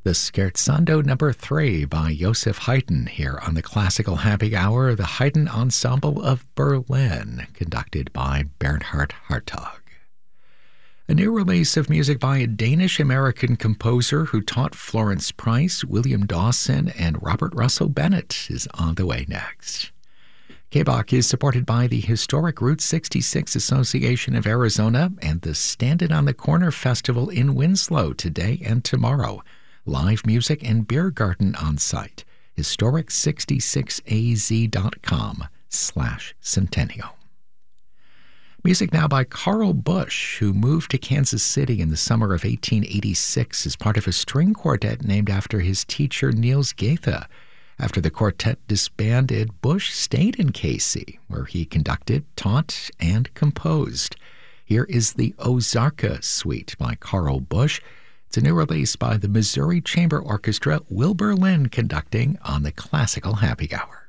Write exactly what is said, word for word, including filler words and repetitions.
The Scherzando number three by Joseph Haydn here on the Classical Happy Hour, the Haydn Ensemble of Berlin, conducted by Bernhard Hartog. A new release of music by a Danish-American composer who taught Florence Price, William Dawson, and Robert Russell Bennett is on the way next. K B O C is supported by the historic Route sixty-six Association of Arizona and the Stand It on the Corner Festival in Winslow today and tomorrow. Live music and beer garden on site. historic sixty-six a z dot com slash centennial. Music now by Carl Busch, who moved to Kansas City in the summer of eighteen eighty-six as part of a string quartet named after his teacher Niels Gaethe. After the quartet disbanded, Busch stayed in K C, where he conducted, taught, and composed. Here is the Ozarka Suite by Carl Busch. It's a new release by the Missouri Chamber Orchestra, Wilbur Lynn conducting on the Classical Happy Hour.